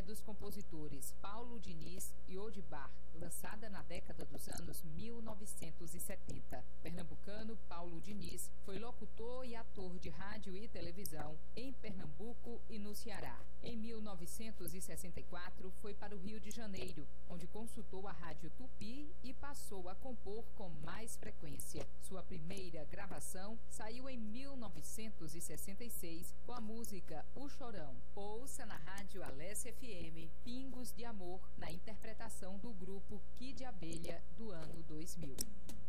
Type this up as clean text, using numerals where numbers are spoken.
dos compositores Paulo Diniz e Odibar, lançada na década dos anos 1970. Pernambucano Paulo Diniz foi locutor e ator de rádio e televisão em Pernambuco e no Ceará. Em 1964, foi para o Rio de Janeiro, onde consultou a Rádio Tupi e passou a compor com mais frequência. Sua primeira gravação saiu em 1966 com a música O Chorão. Ouça na Rádio Alesse FM Pingos de Amor, na interpretação do grupo Kid Abelha do ano 2000.